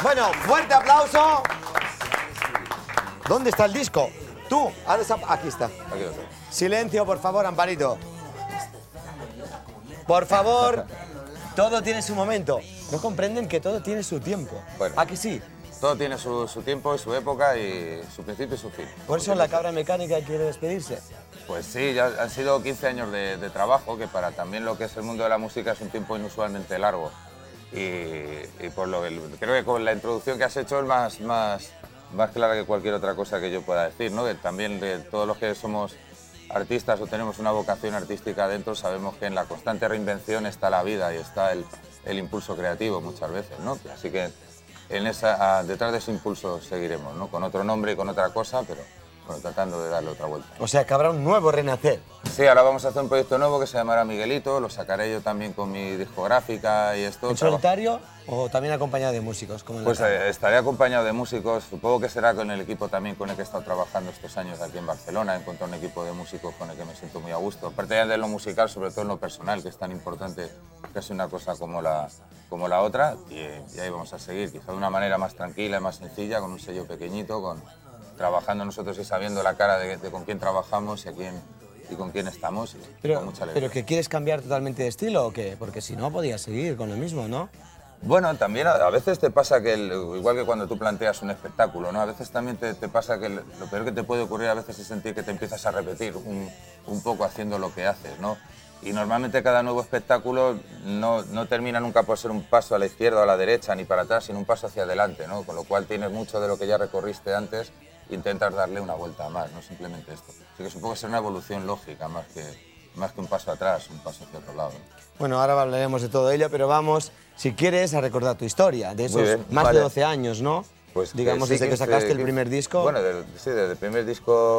Bueno, fuerte aplauso. ¿Dónde está el disco? Tú, aquí está. Aquí lo tengo. Silencio, por favor, Amparito. Por favor, todo tiene su momento. ¿No comprenden que todo tiene su tiempo? Bueno. ¿A que sí? Todo tiene su tiempo y su época y su principio y su fin. Por eso la cabra mecánica quiere despedirse. Pues sí, ya han sido 15 años de trabajo, que para también lo que es el mundo de la música es un tiempo inusualmente largo. Y por lo que creo que con la introducción que has hecho es más clara que cualquier otra cosa que yo pueda decir, ¿no? Que también de todos los que somos artistas o tenemos una vocación artística dentro, sabemos que en la constante reinvención está la vida y está el impulso creativo muchas veces, ¿no? Así que detrás de ese impulso seguiremos, ¿no? Con otro nombre y con otra cosa, pero bueno, tratando de darle otra vuelta. O sea, que habrá un nuevo renacer. Sí, ahora vamos a hacer un proyecto nuevo que se llamará Miguelito, lo sacaré yo también con mi discográfica y esto. ¿En solitario o también acompañado de músicos? Como en Pues la cabra? estaré acompañado de músicos, supongo que será con el equipo también con el que he estado trabajando estos años aquí en Barcelona. He encontrado un equipo de músicos con el que me siento muy a gusto. Aparte ya de lo musical, sobre todo en lo personal, que es tan importante casi una cosa como la otra. Y ahí vamos a seguir, quizá de una manera más tranquila y más sencilla, con un sello pequeñito, trabajando nosotros y sabiendo la cara de con quién trabajamos y con quién estamos. Con mucha alegría. ¿Pero que quieres cambiar totalmente de estilo o qué? Porque si no, podías seguir con lo mismo, ¿no? Bueno, también a veces te pasa que, igual que cuando tú planteas un espectáculo, ¿no? A veces también te pasa que lo peor que te puede ocurrir a veces es sentir que te empiezas a repetir un poco haciendo lo que haces, ¿no? Y normalmente cada nuevo espectáculo no termina nunca por ser un paso a la izquierda o a la derecha ni para atrás, sino un paso hacia adelante, ¿no? Con lo cual tienes mucho de lo que ya recorriste antes, intentas darle una vuelta más, no simplemente esto. Así que supongo que será una evolución lógica más que un paso atrás, un paso hacia otro lado, ¿no? Bueno, ahora hablaremos de todo ello, pero vamos, si quieres, a recordar tu historia, de esos bien, más vale. de 12 años, ¿no? Pues digamos, sí, desde que sacaste el primer disco. Bueno, desde el primer disco